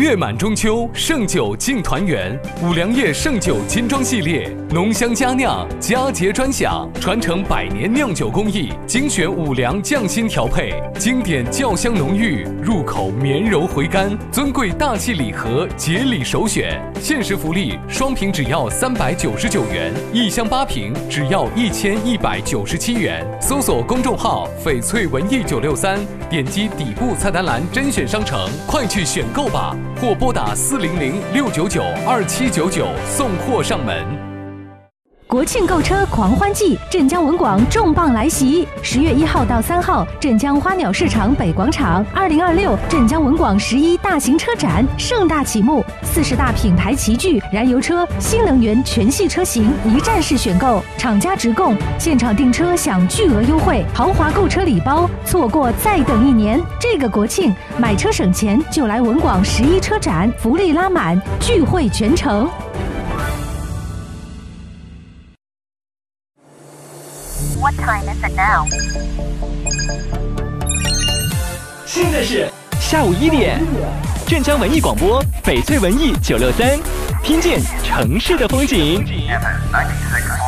月满中秋，盛酒敬团圆。五粮液盛酒金装系列，浓香佳酿，佳节专享，传承100年酿酒工艺，精选五粮匠心调配，经典酵香浓郁，入口绵柔回甘。尊贵大气礼盒，节礼首选。限时福利，双瓶只要399元，一箱8瓶只要1197元。搜索公众号“翡翠文艺963”，点击底部菜单栏甄选商城，快去选购吧！或拨打400-699-2799送货上门。 国庆购车狂欢季，镇江文广重磅来袭！10月1号到3号，镇江花鸟市场北广场，2026镇江文广11大型车展盛大启幕，40大品牌齐聚，燃油车、新能源全系车型一站式选购，厂家直供，现场订车享巨额优惠，豪华购车礼包，错过再等1年。这个国庆买车省钱就来文广11车展，福利拉满，聚会全城。 What time is it now? 现在是下午1点，镇江文艺广播，翡翠文艺963，听见城市的风景。